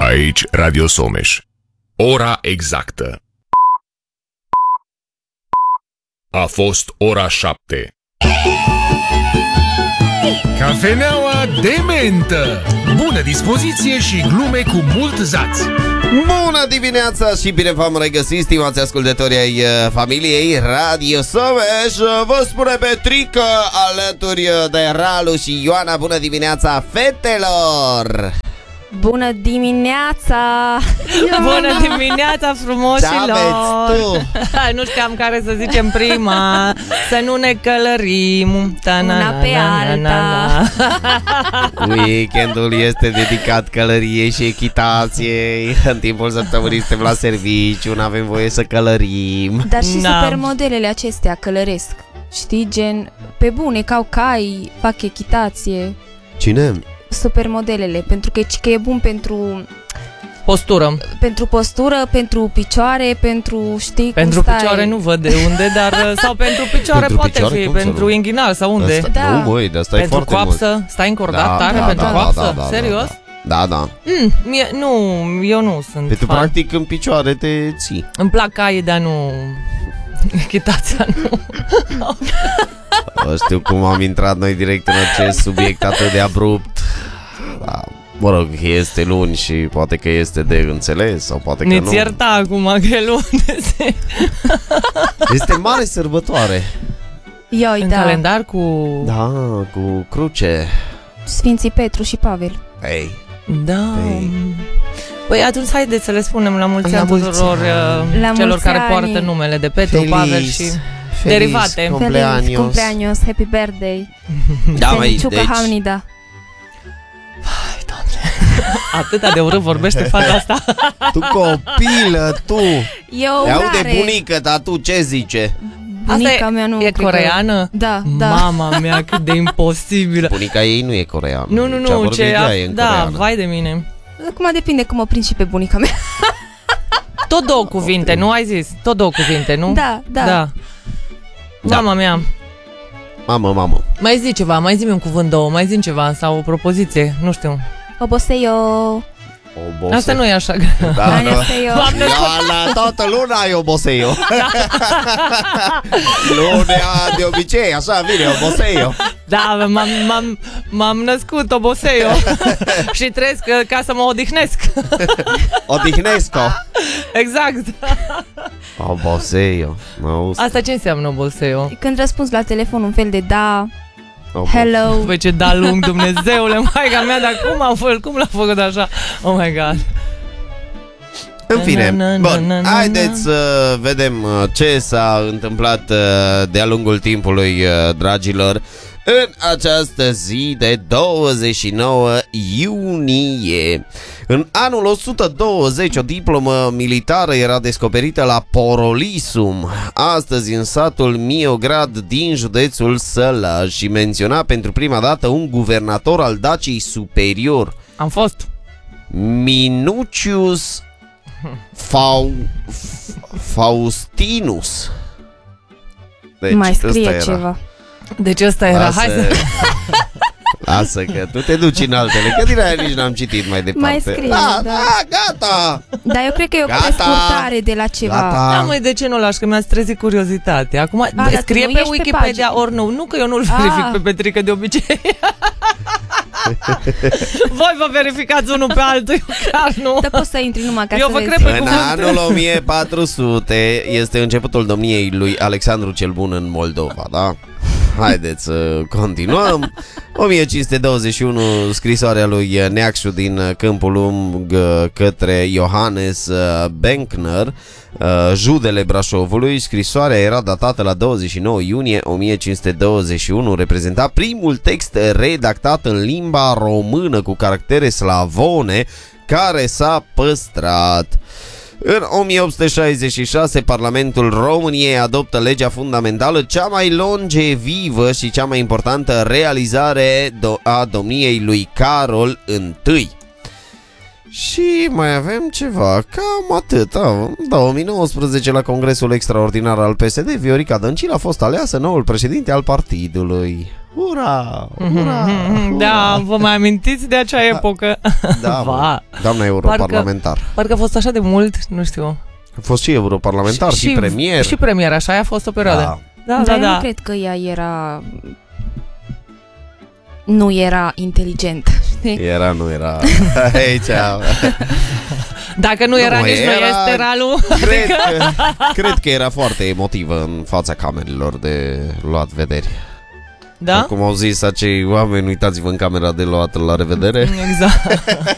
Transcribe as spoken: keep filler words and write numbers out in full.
Aici Radio Someș. Ora exactă. A fost ora șapte. Cafeneaua de mentă. Bună dispoziție și glume cu mult zaț. Bună dimineața și bine v-am regăsit, stimați ascultători ai familiei Radio Someș. Vă spune Petrică alături de Ralu și Ioana. Bună dimineața, fetelor! Bună dimineața! Bună dimineața, frumoșilor! Ce tu? Nu știam care să zicem prima. Să nu ne călărim una pe alta. Weekendul este dedicat călăriei și echitației. În timpul săptămânii suntem la serviciu, nu avem voie să călărim. Dar și Da. supermodelele acestea călăresc. Știi, gen, pe bune, ca cai, fac echitație. Cine? Supermodelele, pentru că, că e bun pentru Postură. pentru postură, pentru picioare, pentru, știi, Pentru cum stai. picioare nu văd de unde, dar sau pentru picioare Pentru poate picioare, fi, cum să pentru nu? inghinal sau unde. Asta, Da. Nu, băi, dar stai Pentru foarte coapsă, mult. stai încordat tare pentru da, coapsă? da, da, Serios? Da, da. Mm, mie, nu, eu nu sunt Pe tu fan. practic în picioare te ții. Îmi plac caii, dar nu echitația, nu. Știu cum am intrat noi direct în acest subiect atât de abrupt. Da, mă rog, este luni și poate că este de înțeles sau poate că Ne-ți nu. ierta acum că e luni. Este mare sărbătoare. Ioi, În da. calendar cu... Da, cu cruce. Sfinții Petru și Pavel. Ei, Da. Păi- Păi atunci haideți să le spunem la mulți La ani mulți tuturor ani. uh, La celor mulți care ani. poartă numele de Petru, feliz, Pavel și feliz derivate. Feliz cumpleaños. cumpleaños, happy birthday. Da, măi, Feliciucă deci Hamnida. Atâta de urât vorbește fata asta. tu copilă, tu. E o Le aude urare. bunica, dar tu ce zice? Bunica Asta e, mea nu e cred că- coreeană? Da, da. Mama mea, cât de imposibilă. Bunica ei nu e coreeană. Nu, nu, Ce-a nu, vorbit ce ea a, e în da, coreeană. vai de mine. Acum depinde cum o prind și pe bunica mea. Tot două cuvinte, nu ai zis? Tot două cuvinte, nu? Da, da. Da. Da. Mama mea. Mamă, mamă. Mai zi ceva, mai zi-mi un cuvânt, două, mai zi ceva sau o propoziție, nu știu. Oboseio. Obose. Asta nu e așa. Da, nu. Oboseio. Ioana, toată luna ai oboseio. Lunea de obicei, așa vine oboseio. Da, m-am, m-am, m-am născut oboseio și trăiesc uh, ca să mă odihnesc. Odihnesco. Exact. Oboseio. Asta ce înseamnă oboseio? Când răspunzi la telefon un fel de da, Obo- hello. Băi, ce da lung, Dumnezeule, maica mea, dar cum am făcut, cum l-a făcut așa? Oh my God. În fine, Na, na, na, na, bun, na, haideți să vedem uh, ce s-a întâmplat uh, de-a lungul timpului, uh, dragilor, în această zi de douăzeci și nouă iunie. În anul o sută douăzeci, o diplomă militară era descoperită la Porolisum, astăzi în satul Miograd din județul Sălaj, și menționa pentru prima dată un guvernator al Daciei Superior, Am fost. Minucius Fau... Faustinus. Deci, Mai scrie ăsta era. ceva. Deci ăsta era. Lasă, Hai să... lasă că tu te duci în altele, că din aia nici n-am citit mai departe. Mai scrie, da, da. da, gata. Dar eu cred că e o Gata. prescurtare de la ceva. Gata. Da, măi, de ce nu lași? Că mi-ați trezit curiositate. Acum, dar tu scrie nu pe ești pe Wikipedia pagină. ori nu. Nu că eu nu-l Ah. verific pe Petrică de obicei. Voi vă verificați unul pe altul, eu chiar nu. Dar poți să intri numai ca Eu să vă vezi. cred pe În cuvânt. anul o mie patru sute este începutul domniei lui Alexandru cel Bun în Moldova, da? Haideți să continuăm. o mie cinci sute douăzeci și unu, scrisoarea lui Neacșu din Câmpul Lung către Johannes Benkner, judele Brașovului. Scrisoarea era datată la douăzeci și nouă iunie o mie cinci sute douăzeci și unu, reprezenta primul text redactat în limba română cu caractere slavone care s-a păstrat. În o mie opt sute șaizeci și șase, Parlamentul României adoptă legea fundamentală, cea mai longevivă și cea mai importantă realizare a domniei lui Carol I. Și mai avem ceva, cam atât. În două mii nouăsprezece, la Congresul Extraordinar al P S D, Viorica Dăncilă a fost aleasă noul președinte al partidului. Ura, ura, Mm-hmm. Da, vă mai amintiți de acea epocă? Da, Va. doamna europarlamentar. Parcă, parcă a fost așa de mult, nu știu. A fost și europarlamentar, și, și premier. Și premier, așa a fost o perioadă. Da. Da, Dar da, eu da. nu cred că ea era... Nu era inteligentă, știi? Era, nu era. Aici. Dacă nu era Nu, nici era- nu este Ralu. Cred că, cred că era foarte emotivă în fața camerelor de luat vederi. Da? Cum au zis acei oameni, uitați-vă în camera de luat la revedere. Exact.